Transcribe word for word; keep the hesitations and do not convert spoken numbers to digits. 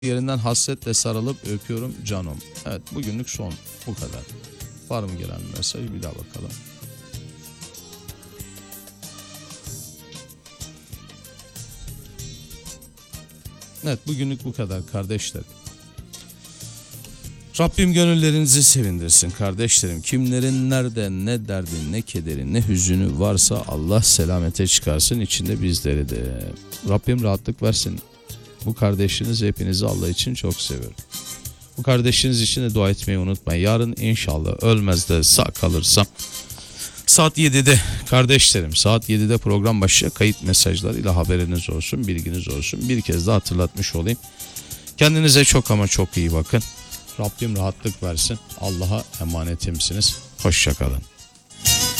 Yerinden hasretle sarılıp öpüyorum canım. Evet, bugünlük son, bu kadar. Var mı gelen mesaj? Bir daha bakalım. Evet, bugünlük bu kadar kardeşlerim. Rabbim gönüllerinizi sevindirsin kardeşlerim. Kimlerin nerede ne derdi, ne kederi, ne hüzünü varsa Allah selamete çıkarsın, içinde bizleri de. Rabbim rahatlık versin. Bu kardeşiniz, hepinizi Allah için çok seviyorum. Bu kardeşiniz için de dua etmeyi unutmayın. Yarın inşallah ölmez de sağ kalırsam saat yedide kardeşlerim, saat yedide program başlayacak. Kayıt mesajlarıyla haberiniz olsun, bilginiz olsun. Bir kez daha hatırlatmış olayım. Kendinize çok ama çok iyi bakın. Rabbim rahatlık versin. Allah'a emanetimsiniz. Hoşça kalın.